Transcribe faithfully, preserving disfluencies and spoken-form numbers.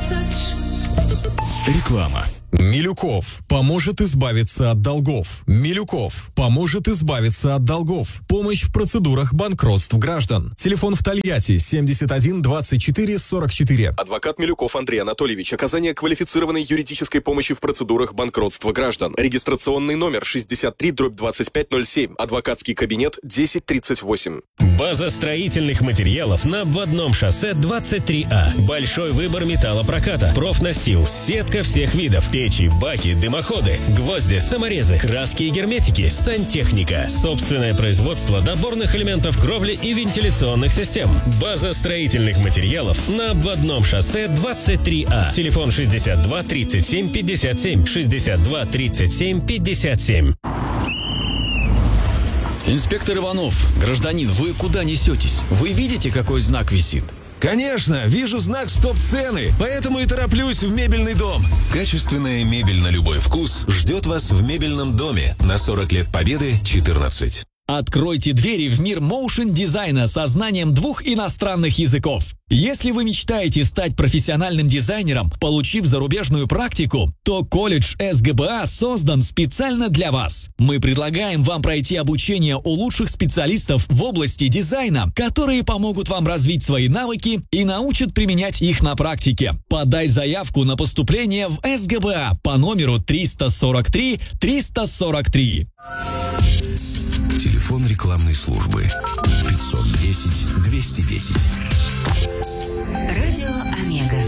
Реклама. Милюков поможет избавиться от долгов. Милюков поможет избавиться от долгов. Помощь в процедурах банкротств граждан. Телефон в Тольятти семьдесят один двадцать четыре сорок четыре. Адвокат Милюков Андрей Анатольевич. Оказание квалифицированной юридической помощи в процедурах банкротства граждан. Регистрационный номер шестьдесят три дробь двадцать пять ноль семь. Адвокатский кабинет десять тридцать восемь. База строительных материалов на обводном шоссе двадцать три А. Большой выбор металлопроката, профнастил, сетка всех видов, печи, баки, дымоходы, гвозди, саморезы, краски и герметики, сантехника, собственное производство доборных элементов кровли и вентиляционных систем. База строительных материалов на обводном шоссе двадцать три А. Телефон шестьдесят два тридцать семь пятьдесят семь, шестьдесят два тридцать семь пятьдесят семь. Инспектор Иванов, гражданин, вы куда несетесь? Вы видите, какой знак висит? Конечно, вижу знак «Стоп-цены», поэтому и тороплюсь в мебельный дом. Качественная мебель на любой вкус ждет вас в мебельном доме на сорок лет Победы, четырнадцать. Откройте двери в мир моушн-дизайна со знанием двух иностранных языков. Если вы мечтаете стать профессиональным дизайнером, получив зарубежную практику, то колледж эс гэ бэ а создан специально для вас. Мы предлагаем вам пройти обучение у лучших специалистов в области дизайна, которые помогут вам развить свои навыки и научат применять их на практике. Подай заявку на поступление в эс гэ бэ а по номеру триста сорок три триста сорок три. Телефон рекламной службы пятьсот десять двести десять. Радио Омега.